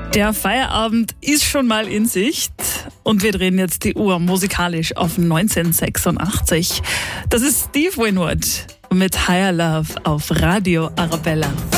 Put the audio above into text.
Der Feierabend ist schon mal in Sicht und wir drehen jetzt die Uhr musikalisch auf 1986. Das ist Steve Winwood mit Higher Love auf Radio Arabella.